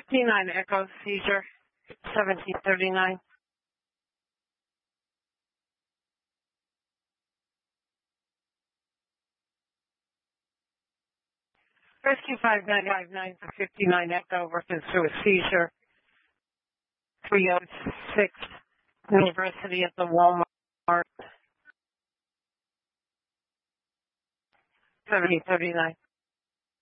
59 Echo seizure, 1739. Rescue 5959 for 59 Echo working through a seizure, 306 University at the Walmart, 7039.